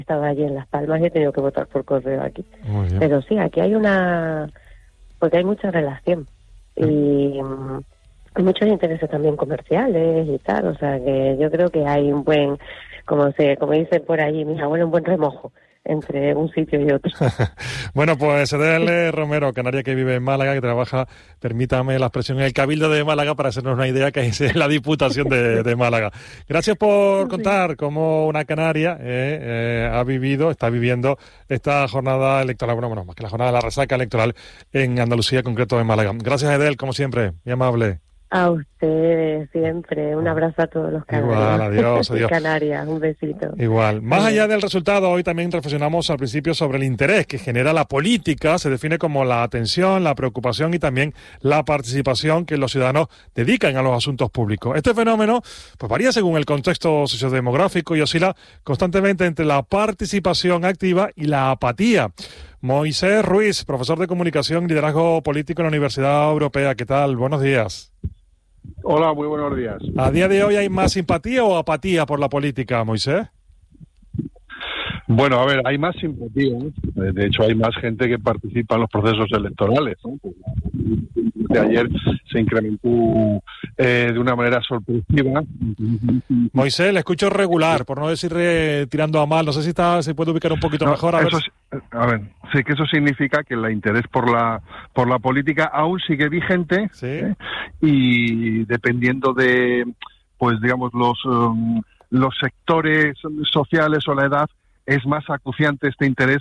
estado allí en Las Palmas y he tenido que votar por correo aquí. Muy bien. Pero sí, aquí hay porque hay mucha relación y hay muchos intereses también comerciales y tal, o sea que yo creo que hay un buen, como dicen por allí mis abuelos, un buen remojo entre un sitio y otro. Bueno, pues Edel Romero, canaria que vive en Málaga, que trabaja, permítame la expresión, en el Cabildo de Málaga, para hacernos una idea, que es la Diputación de Málaga. Gracias por contar cómo una canaria está viviendo esta jornada electoral, bueno, más que la jornada de la resaca electoral en Andalucía, concreto en Málaga. Gracias, Edel, como siempre, muy amable. A ustedes siempre, un abrazo a todos los canarios. Igual, adiós. Canarias, un besito. Igual. Más allá del resultado, hoy también reflexionamos al principio sobre el interés que genera la política. Se define como la atención, la preocupación y también la participación que los ciudadanos dedican a los asuntos públicos. Este fenómeno pues varía según el contexto sociodemográfico y oscila constantemente entre la participación activa y la apatía. Moisés Ruiz, profesor de Comunicación y Liderazgo Político en la Universidad Europea. ¿Qué tal? Buenos días. Hola, muy buenos días. ¿A día de hoy hay más simpatía o apatía por la política, Moisés? Bueno, a ver, hay más simpatía. De hecho, hay más gente que participa en los procesos electorales, ¿no? De ayer se incrementó de una manera sorpresiva. Moisés, le escucho regular, por no decir tirando a mal. No sé si se puede ubicar un poquito mejor. Sí que eso significa que el interés por la política aún sigue vigente, ¿sí? Y dependiendo de, pues digamos, los sectores sociales o la edad, es más acuciante este interés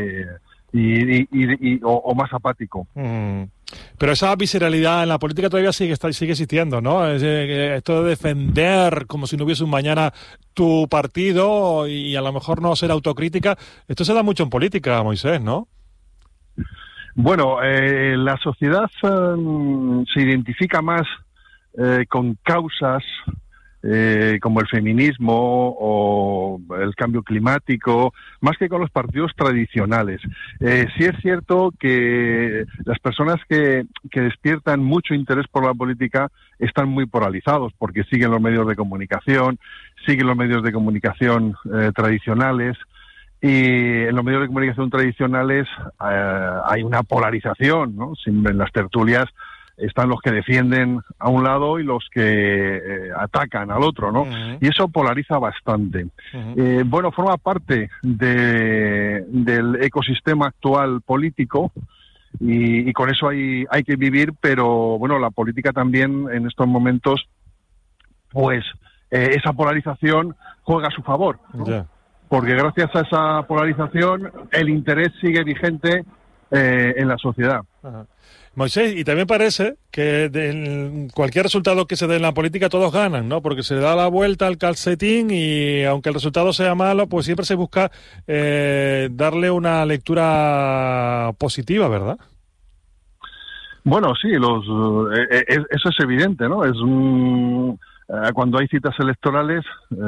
o más apático. Pero esa visceralidad en la política todavía sigue existiendo, ¿no? Esto de defender como si no hubiese un mañana tu partido y a lo mejor no ser autocrítica, esto se da mucho en política, Moisés, ¿no? Bueno, la sociedad se identifica más con causas como el feminismo o el cambio climático, más que con los partidos tradicionales. Sí es cierto que las personas que despiertan mucho interés por la política están muy polarizados, porque siguen los medios de comunicación, tradicionales, y en los medios de comunicación tradicionales hay una polarización, ¿no? En las tertulias están los que defienden a un lado y los que atacan al otro, ¿no? Uh-huh. Y eso polariza bastante. Uh-huh. Bueno, forma parte del ecosistema actual político y con eso hay que vivir, pero bueno, la política también en estos momentos, pues esa polarización juega a su favor, ¿no? Yeah. Porque gracias a esa polarización el interés sigue vigente en la sociedad. Uh-huh. Moisés, y también parece que cualquier resultado que se dé en la política todos ganan, ¿no? Porque se da la vuelta al calcetín y aunque el resultado sea malo, pues siempre se busca darle una lectura positiva, ¿verdad? Bueno, sí, eso es evidente, ¿no? Cuando hay citas electorales,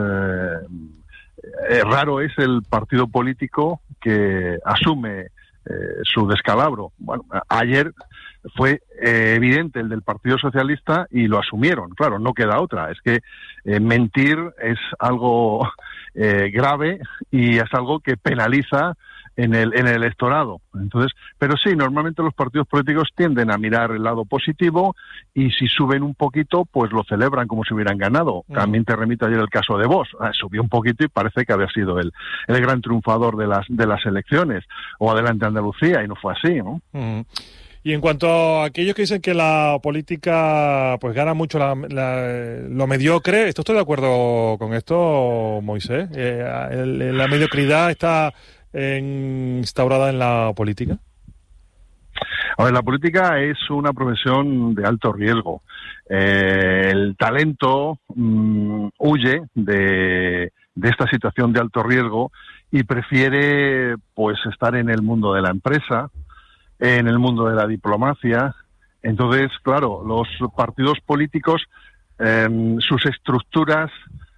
raro es el partido político que asume su descalabro. Bueno, ayer fue evidente el del Partido Socialista y lo asumieron. Claro, no queda otra. Es que mentir es algo grave y es algo que penaliza en el electorado. Entonces, pero sí, normalmente los partidos políticos tienden a mirar el lado positivo y si suben un poquito, pues lo celebran como si hubieran ganado. También te remito ayer el caso de Vox. Subió un poquito y parece que había sido el gran triunfador de las elecciones, o Adelante Andalucía, y no fue así, ¿no? Y en cuanto a aquellos que dicen que la política pues gana mucho lo mediocre, ¿estoy de acuerdo con esto, Moisés? ¿La mediocridad está instaurada en la política? A ver, la política es una profesión de alto riesgo. El talento huye de esta situación de alto riesgo y prefiere pues estar en el mundo de la empresa, en el mundo de la diplomacia. Entonces, claro, los partidos políticos, sus estructuras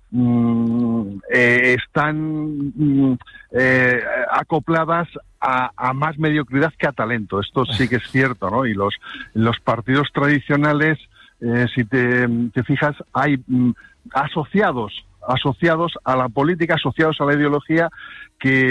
están acopladas a más mediocridad que a talento. Esto sí que es cierto, ¿no? Y los partidos tradicionales, si te fijas, hay asociados asociados a la política, asociados a la ideología, que